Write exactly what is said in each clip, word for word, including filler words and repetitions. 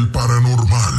Paranormal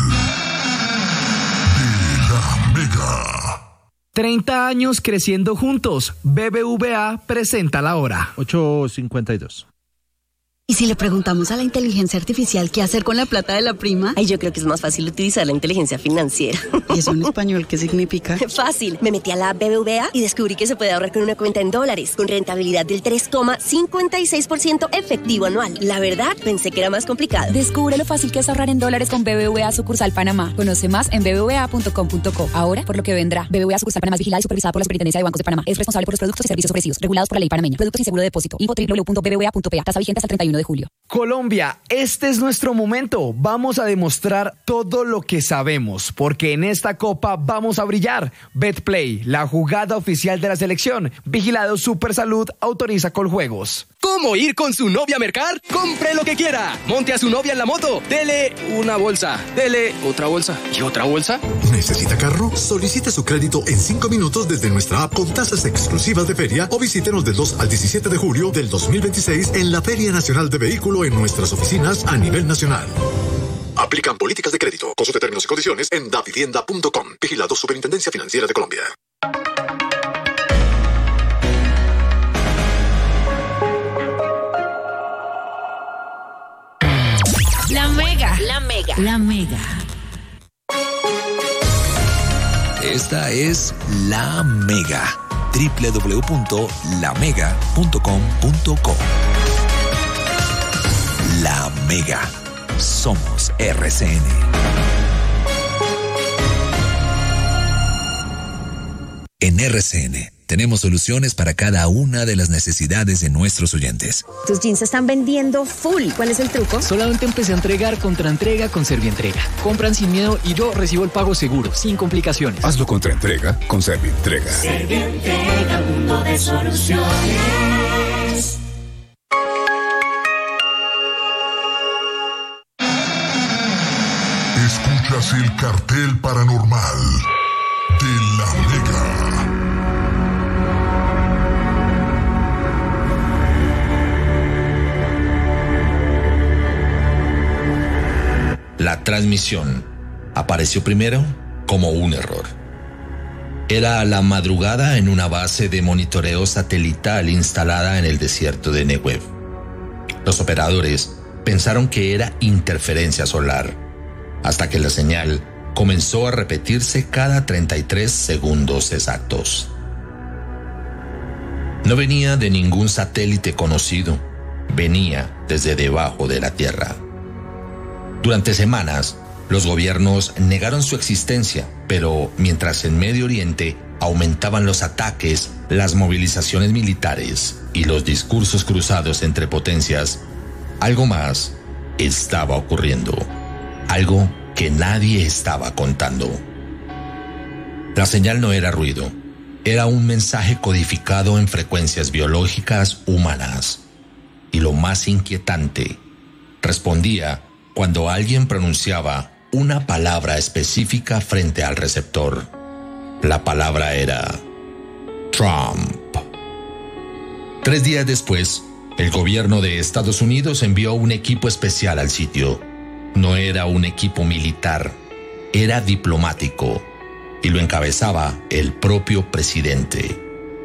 de la Mega. treinta años creciendo juntos. B B V A presenta la hora. ocho cincuenta y dos. ¿Y si le preguntamos a la inteligencia artificial qué hacer con la plata de la prima? Ay, yo creo que es más fácil utilizar la inteligencia financiera. ¿Y eso en español qué significa? Fácil. Me metí a la B B V A y descubrí que se puede ahorrar con una cuenta en dólares, con rentabilidad del tres coma cincuenta y seis por ciento efectivo anual. La verdad, pensé que era más complicado. Descubre lo fácil que es ahorrar en dólares con B B V A Sucursal Panamá. Conoce más en b b v a punto com punto co. Ahora, por lo que vendrá. B B V A Sucursal Panamá es vigilada y supervisada por la Superintendencia de Bancos de Panamá. Es responsable por los productos y servicios ofrecidos, regulados por la ley panameña. Productos sin seguro de depósito. Info doble u doble u doble u punto b b v a punto p a. Tasa vigente hasta el treinta y uno de julio. Colombia, este es nuestro momento. Vamos a demostrar todo lo que sabemos, porque en esta copa vamos a brillar. Betplay, la jugada oficial de la selección. Vigilado Supersalud, autoriza Coljuegos. ¿Cómo ir con su novia a mercar? Compre lo que quiera. Monte a su novia en la moto. Dele una bolsa. Dele otra bolsa. ¿Y otra bolsa? ¿Necesita carro? Solicite su crédito en cinco minutos desde nuestra app con tasas exclusivas de feria o visítenos del dos al diecisiete de julio del dos mil veintiséis en la Feria Nacional de Vehículo en nuestras oficinas a nivel nacional. Aplican políticas de crédito. Consulte términos y condiciones en davivienda punto com. Vigilado Superintendencia Financiera de Colombia. La Mega. La Mega. La Mega. Esta es La Mega. doble u doble u doble u punto la mega punto com punto co. La Mega. Somos R C N. En R C N tenemos soluciones para cada una de las necesidades de nuestros oyentes. Tus jeans se están vendiendo full. ¿Cuál es el truco? Solamente empecé a entregar contra entrega con Servientrega. Compran sin miedo y yo recibo el pago seguro, sin complicaciones. Hazlo contra entrega con Servientrega. Servientrega, mundo de soluciones. Escuchas el cartel paranormal de la Mega. La transmisión apareció primero como un error. Era la madrugada en una base de monitoreo satelital instalada en el desierto de Negev. Los operadores pensaron que era interferencia solar, hasta que la señal comenzó a repetirse cada treinta y tres segundos exactos. No venía de ningún satélite conocido, venía desde debajo de la Tierra. Durante semanas, los gobiernos negaron su existencia, pero mientras en Medio Oriente aumentaban los ataques, las movilizaciones militares y los discursos cruzados entre potencias, algo más estaba ocurriendo, algo que nadie estaba contando. La señal no era ruido, era un mensaje codificado en frecuencias biológicas humanas. Y lo más inquietante, respondía cuando alguien pronunciaba una palabra específica frente al receptor. La palabra era Trump. Tres días después, el gobierno de Estados Unidos envió un equipo especial al sitio. No era un equipo militar, era diplomático, y lo encabezaba el propio presidente.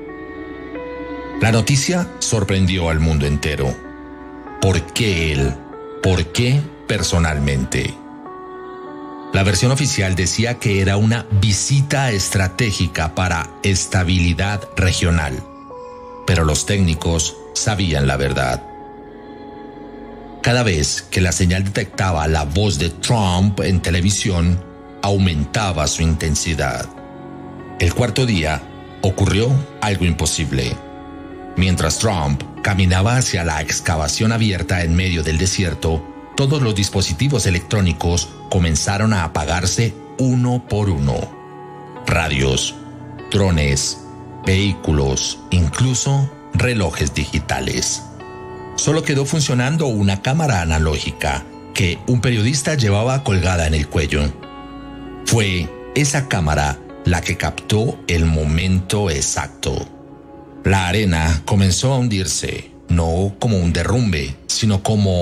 La noticia sorprendió al mundo entero. ¿Por qué él? ¿Por qué personalmente? La versión oficial decía que era una visita estratégica para estabilidad regional, pero los técnicos sabían la verdad. Cada vez que la señal detectaba la voz de Trump en televisión, aumentaba su intensidad. El cuarto día ocurrió algo imposible. Mientras Trump caminaba hacia la excavación abierta en medio del desierto, todos los dispositivos electrónicos comenzaron a apagarse uno por uno. Radios, drones, vehículos, incluso relojes digitales. Solo quedó funcionando una cámara analógica que un periodista llevaba colgada en el cuello. Fue esa cámara la que captó el momento exacto. La arena comenzó a hundirse, no como un derrumbe, sino como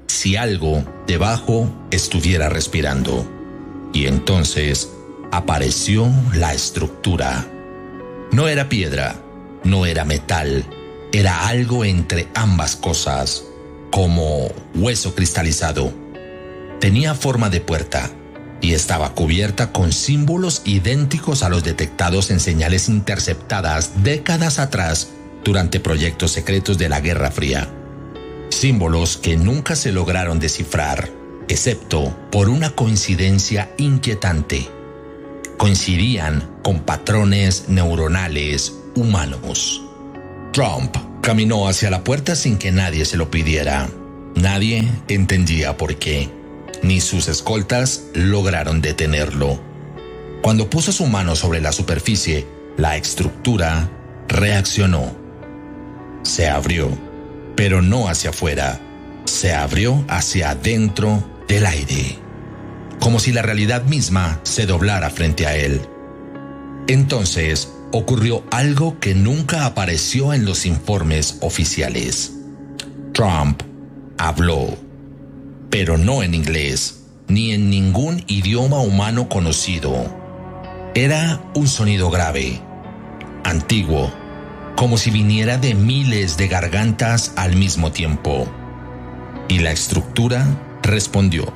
si algo debajo estuviera respirando. Y entonces apareció la estructura. No era piedra, no era metal, era algo entre ambas cosas, como hueso cristalizado. Tenía forma de puerta y estaba cubierta con símbolos idénticos a los detectados en señales interceptadas décadas atrás durante proyectos secretos de la Guerra Fría. Símbolos que nunca se lograron descifrar, excepto por una coincidencia inquietante. Coincidían con patrones neuronales humanos. Trump caminó hacia la puerta sin que nadie se lo pidiera. Nadie entendía por qué, ni sus escoltas lograron detenerlo. Cuando puso su mano sobre la superficie, la estructura reaccionó. Se abrió, pero no hacia afuera. Se abrió hacia adentro del aire, como si la realidad misma se doblara frente a él. Entonces ocurrió algo que nunca apareció en los informes oficiales. Trump habló, pero no en inglés, ni en ningún idioma humano conocido. Era un sonido grave, antiguo, como si viniera de miles de gargantas al mismo tiempo. Y la estructura respondió.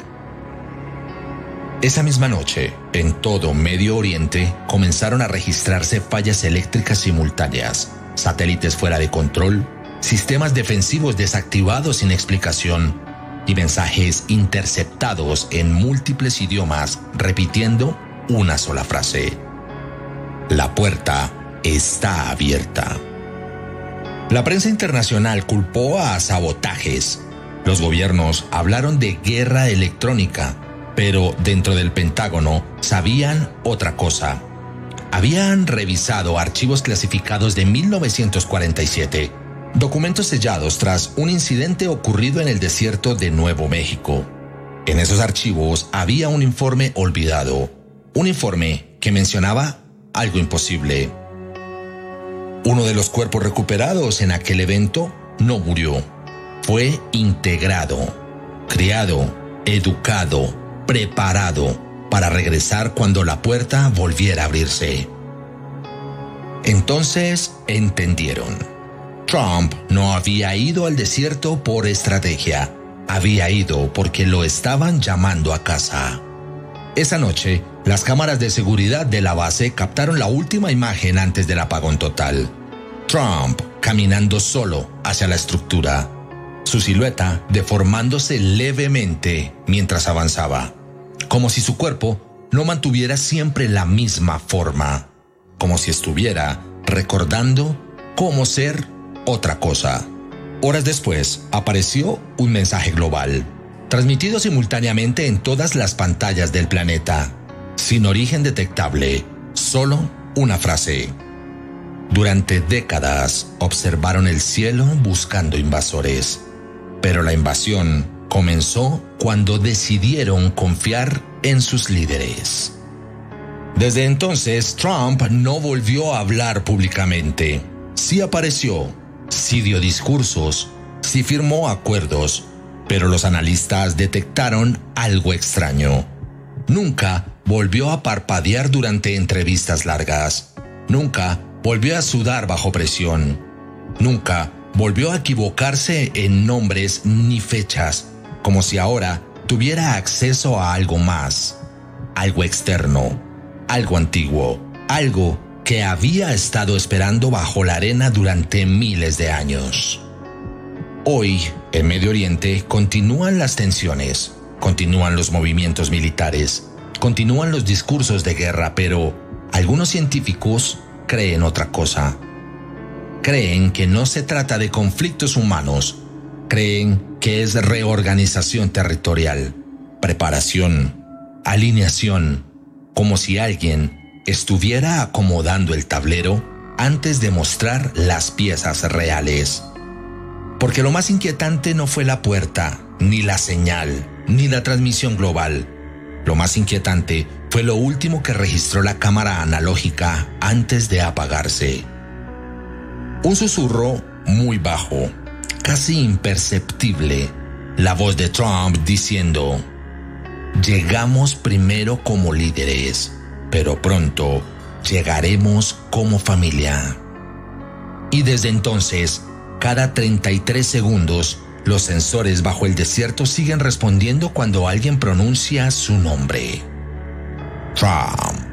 Esa misma noche, en todo Medio Oriente, comenzaron a registrarse fallas eléctricas simultáneas, satélites fuera de control, sistemas defensivos desactivados sin explicación y mensajes interceptados en múltiples idiomas repitiendo una sola frase. La puerta está abierta. La prensa internacional culpó a sabotajes. Los gobiernos hablaron de guerra electrónica, pero dentro del Pentágono sabían otra cosa. Habían revisado archivos clasificados de mil novecientos cuarenta y siete, documentos sellados tras un incidente ocurrido en el desierto de Nuevo México. En esos archivos había un informe olvidado, un informe que mencionaba algo imposible. Uno de los cuerpos recuperados en aquel evento no murió. Fue integrado, criado, educado, preparado para regresar cuando la puerta volviera a abrirse. Entonces entendieron. Trump no había ido al desierto por estrategia. Había ido porque lo estaban llamando a casa. Esa noche, las cámaras de seguridad de la base captaron la última imagen antes del apagón total. Trump caminando solo hacia la estructura, su silueta deformándose levemente mientras avanzaba, como si su cuerpo no mantuviera siempre la misma forma, como si estuviera recordando cómo ser otra cosa. Horas después, apareció un mensaje global, transmitido simultáneamente en todas las pantallas del planeta, sin origen detectable, solo una frase. Durante décadas observaron el cielo buscando invasores, pero la invasión comenzó cuando decidieron confiar en sus líderes. Desde entonces, Trump no volvió a hablar públicamente. Sí apareció, sí dio discursos, sí firmó acuerdos, pero los analistas detectaron algo extraño. Nunca volvió a parpadear durante entrevistas largas. Nunca volvió a sudar bajo presión. Nunca volvió a equivocarse en nombres ni fechas, como si ahora tuviera acceso a algo más, algo externo, algo antiguo, algo que había estado esperando bajo la arena durante miles de años. Hoy, en Medio Oriente, continúan las tensiones, continúan los movimientos militares, continúan los discursos de guerra, pero algunos científicos creen otra cosa. Creen que no se trata de conflictos humanos, creen que es reorganización territorial, preparación, alineación, como si alguien estuviera acomodando el tablero antes de mostrar las piezas reales. Porque lo más inquietante no fue la puerta, ni la señal, ni la transmisión global. Lo más inquietante fue lo último que registró la cámara analógica antes de apagarse. Un susurro muy bajo, casi imperceptible, La voz de Trump diciendo: llegamos primero como líderes, pero pronto llegaremos como familia. Y desde entonces, cada treinta y tres segundos, los sensores bajo el desierto siguen respondiendo cuando alguien pronuncia su nombre. Trump.